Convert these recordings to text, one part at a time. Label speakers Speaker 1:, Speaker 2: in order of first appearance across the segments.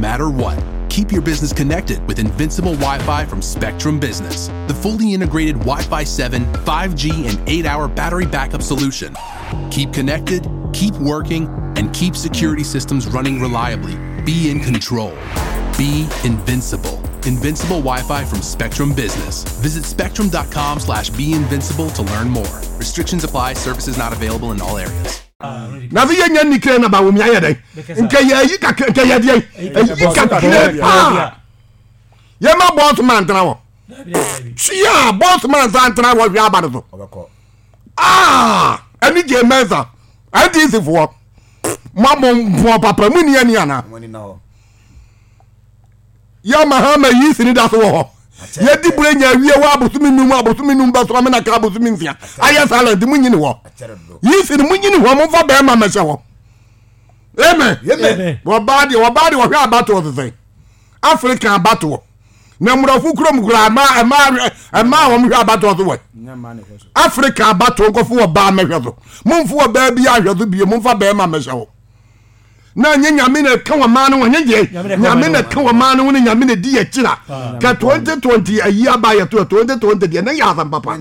Speaker 1: matter what. Keep your business connected with Invincible Wi-Fi from Spectrum Business, the fully integrated Wi-Fi 7, 5G, and 8-hour battery backup solution. Keep connected, keep working, and keep security systems running reliably. Be in control. Be invincible. Invincible Wi-Fi from Spectrum Business. Visit spectrum.com/beinvincible to learn more. Restrictions apply. Services not available in all areas.
Speaker 2: Na vi yenya nikre na ba wo mi ayede nke ye yi ka nke ye die yi ka kre pa ye ma boss man tra wo sia boss man san tra wo hwe abade so ani je menza anti sifo ma mo papa mu ni ani ana ya mahama yi sini da so wo ye di bure nya wie wa abosumi num ba so amena ka abosumi nfia aya salad mu nyini wo yi sini mu nyini wo mo fa be ma meshe wo amen wo badi wo hwe abato wo se African abato na murafu krom kura ma wo hwe abato wo wo Africa abato ko fu wo ba me hwe so mo fu wo ba bi ahwe so bi mo fa be ma meshe wo na nyame na ka wa manu nyanye nyame na ka wa manu ne nyame na di ya kira ka 2020 ayi aba ya 2020 de na ya san papa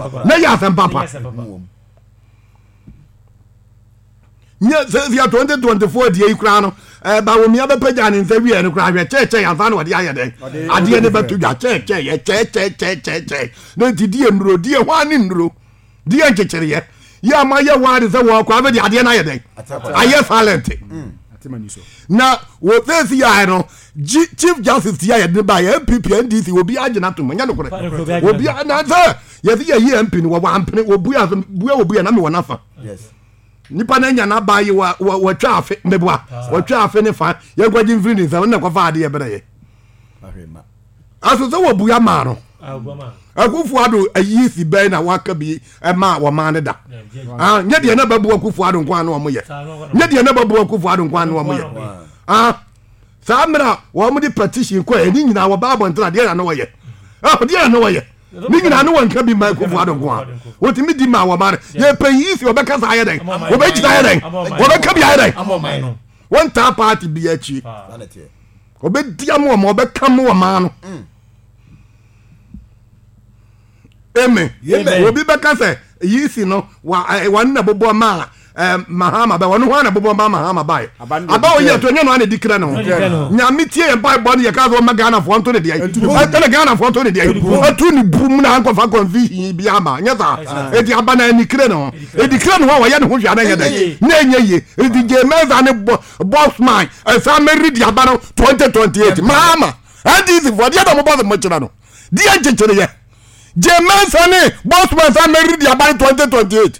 Speaker 2: nya se 2024 de yi kra no ba wo mi abepaja ne nsa wi ene kra hwe cheche ya san no de ayede ade ne batu ja cheche ye cheche no ti die nuro die hwani nuro die chechere ye ya ma ye wa de se wo kwa be de ade na ayede aye silent na wo face ya no chief justice ya de ba ya MPP NDC obi agena to manya no kore obi na say ya yi MP ni wo ampene obu ya na me wona fa yes nipa na nya na ba yi wa twa afe mebua wa twa afe ne fa ya gwaji mfiri ni sa na kwa fa ade ye bere ye ahema aso so wo bu ya ma no akufu ado ayi si be na waka bi ma wo ma ne da nya de na babu akufu ado nkwa no mo ye nya de na babu akufu ado nkwa no mo ye samra wo mo di petition ko eni nyina wo ba bontra de na no ye de na wo ye ni nyina no wanka bi ma akufu ado nkwa wo ti mi di ma wo ma ye pe yi si wo be kasa aye den wo be jina aye den wo be ka bi aye den won ta party bi achi wo be dia mo wo be kam wo ma no Amen. Obi beka se yisi no wa na bobo ma mahama ba wonu na bobo ma mahama ba aba oye to nya no na dikira no nya mitie e bible ne ye ka zo magana fo nto ne dia atele gana fo nto ne dia atu ni bum na anko fa confusion bi ama nya sa e di aba na nikire no e dikira no wa ya ne ho hwa na ye de na enye ye e di je meza ne boss man e sa meri di aba no 2028 mahama and this for dia da mo boss mo chira no dia chechere ye Jemen Sane, boss man sa married the about 2028.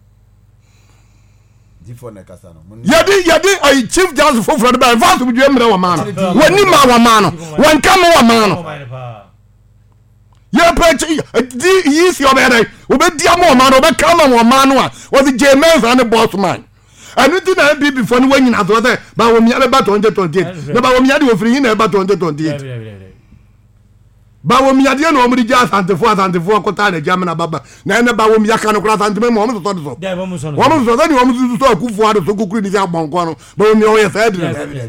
Speaker 2: Yadi a chief justice for the advance with you man. When you ma man, when come man. Ya preach is your better. Obe dia mo man, obe come man was the Jemen Sane boss man. And you didn't be before when you have other, but when you about 2028. No, but when you are free in about 2028. Ba wo mi ade na o mu di asantefo akota na jamana baba na ene ba wo mi aka no kura asanteme mo mo so so
Speaker 3: dai wo mu so
Speaker 2: da ni wo mu so akufu ado so kukuri ni ya bonko no ba wo mi o ye sa edre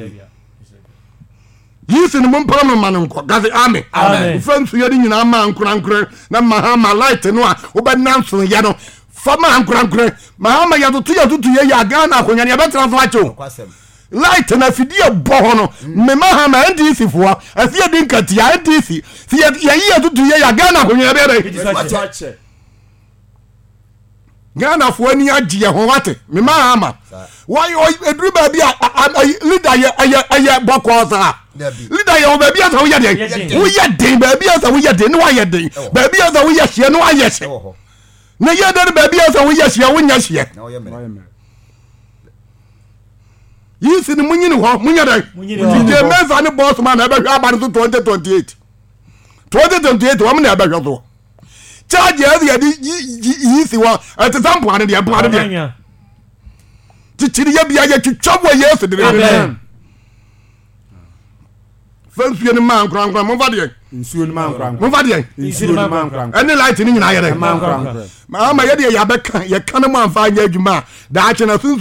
Speaker 2: yisi ni mo mpara no manu nko gazi amen friends ye di nyina ma nkura na mahama light no a wo ba nanso ya no fama nkura mahama ya tutu ye ya Ghana akonya ne be transfer cho light na fidie bo no me mahama NDC fo afie din katia NDC si ya tutu ye ya Ghana akonya be re Ghana fo ani agye ho wate me mahama why edru ba bi leader ye boko sa leader ye ba bi asa wo ye den wo ye den ba bi asa wo ye den no wa ye den ba bi asa wo ye hye no wa ye hye na ye den ba bi asa wo ye hye wo nya hye yisi ni munyini ho munya dai je meza ni boss man na be hwa ba no 2028 wo na be hwa so charge ya di yisi wa at example ane de empire de tichiri ya bia ya twitwa yesu de amen fansu ni man kran mo va de nsuo ni man kran mo va de nsuo ni man kran ene light ni nyina ya de man kran ma ye de ya be kan ye kan mo amfa anya adwuma da ache na